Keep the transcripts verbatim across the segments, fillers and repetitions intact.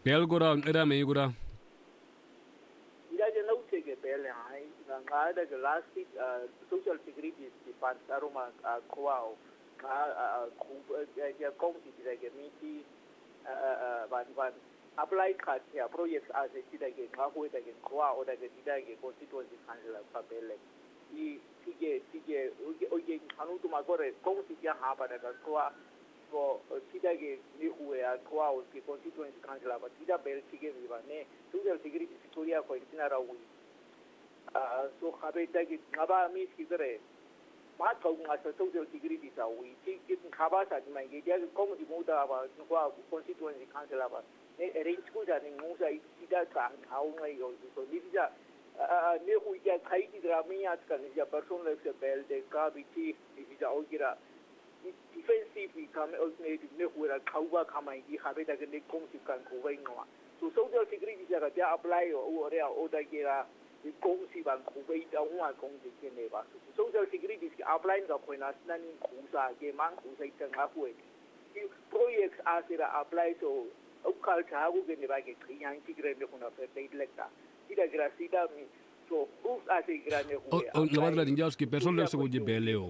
bel gora era me gora ida je no take bel hai nga da last social security fund aroma kwao nga ku ya kom ti da ge miti van van apply card ya projects as a ti da ge nga ho da ge kwao da ge ti da ge constituency council pa bel i tige tige oye anu tu magore kom ti ya ha pa da kwao for tidage ni huya kwao ki constituency council aba tida bel tige vivane social security victoria ko intinara wi ah so khabe dagi ngaba mi sigare ma ka nga social security sa wi ti ki khaba sa mai ge ya ko mo di mo da aba kwa constituency council aba ne arrange ko ja ni mo sa tida ka hau ngai yo so ni ja ne hu ya khai di drami at kan ja personal se bel de ka bi ti ni ja o gira defensively come ultimately ne hura kauba kama i habe da ne komsi kan ko vai no so social security ja ga apply o ore o da gira i komsi ban ko vai da wa komsi ke ne ba so social security ki apply ga ko na nan ku sa ge man ku sai tan ha ko i projects asira apply so o kal ta go ge ne ba ge kriyan ki gre ne kuna fe date lekta ida grasida mi so proof asira ne ko o na badra dinjaski personal se go je beleo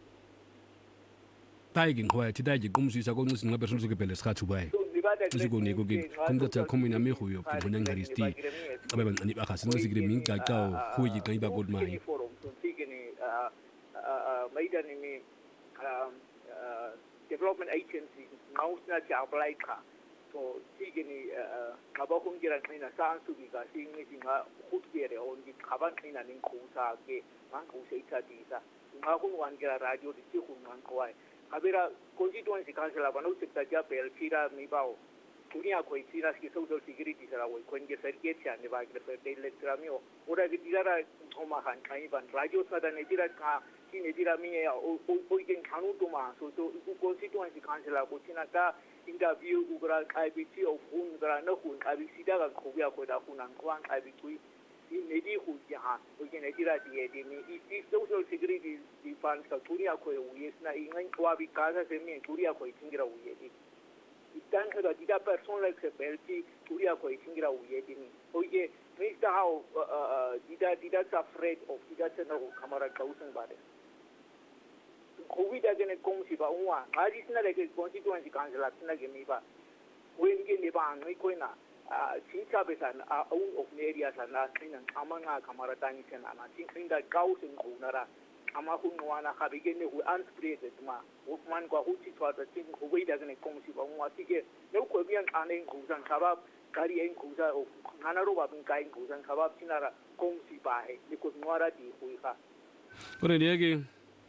taigi ngwa ti taigi kumsisa ko ngisi ngabe sonke pele skhathu bae isiko ne ko ke kumthatha khomina me go yo ke bona ngaristi abe ba ngani ba khasi ngisigire minga cao go yi ka iba gold mai forum so tigene maida ni mi development agency ngausna cha apply ka so tigene ngaba ko ngira ngina sansu ga singi singa khutgere on gi khaban ngina ning khusa ke man khusa itha disa ngako wangira radio di ku man kwai abira constituency council abano sekta ja bel kira mi bao dunia ko isina ki social security sara wo ko nge serge cha ne ba gre de electramio ora gi digara oma han kai ban radio sada ne dira ka ki ne dira mi ya o o gen kanu to ma so so constituency council abo tina ka interview ugra kai bi ti of hun gra na hun abi sida ga ko ya ko da hunan kwan abi kui ne di hu ja o gen ne dira di de mi i social security di fan ka dunia ko yes na ingan ko abi kaza se mi dunia ko tingira u ye di dan da dida personal se belti dunia ko tingira u ye di mi o ye mi sta how dida dida sa afraid of dida se na kamera kausan ba de covid again kong si ba unwa ngadi sina le ke constituency council na ge mi ba wen ge ne ba ngai ko na sinta besan a own of area sana kinan amanga kamara tani sana na tinda gausin kunara ama kunwana habigene hu unspreaded ma man kwa huti twata tin hu da ne komsi ba mu asike ne ko biyan anen kusan sabab kari en kusa o ngana ro ba bin kai kusan sabab tinara komsi ba he ni ko nwara di hu ka ore lege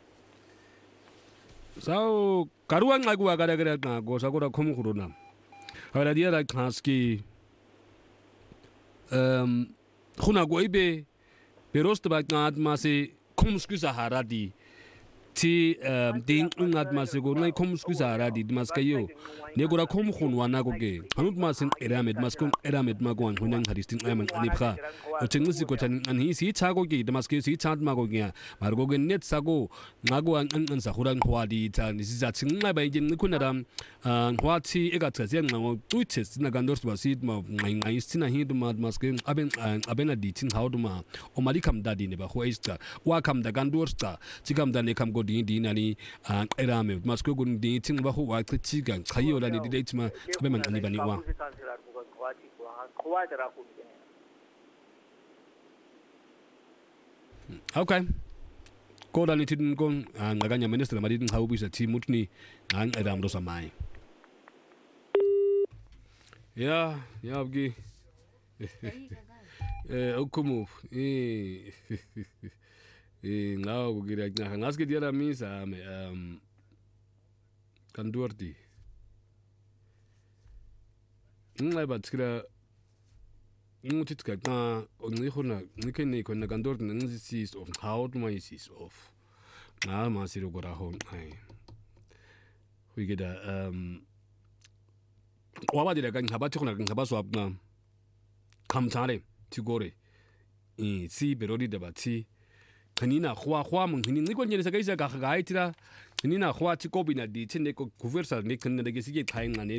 sao karuan ngaku agara gara na go sakura khom khuruna hara dia la khaski um khuna go ibe berost ba ngat mase komsku sahara di ti ding ngat mase go ngai komsku sahara di maskayo ne gora khom khunwa go ge anut masin eramed maskun eramed magwan hunang haristin ayman anibkha otengisi ko tan anhi si chago ge damaske si chat mago ge margo ge net sago ngago an an sahura khwadi ta ni si chinga ba yin kunara khwati ega tsaze ngago tuiches na gandors basit ma ngai ngai sina hi dum maske aben abena di tin how dum o mali kam dadi ne ba ho ista wa kam da gandors ta chikam da ne kam go di di nani erame maske go di tin ba ho wa chiga khayo la ni date ma be man ani bani wa okay ko da ni tin kon ngaganya minister madin haubi sa timutni ang adam do samai ya ya abgi eh okumu eh eh ngao gira nya ngaske dia la misa me um kandurdi ngai batkira ngutitka ka ongi khona ngikene khona kandurdi ngisi is of how to my is of na masiro gora ho ai we get a um waba dira kan haba tkhona kan haba swap na kamtare tigore e si berodi de bati kanina khwa khwa mun hini ngiko nyelesa kaisa ka ga itira kanina khwa tikobi na di tinde ko guversa ne kan ne ge sige khai ngane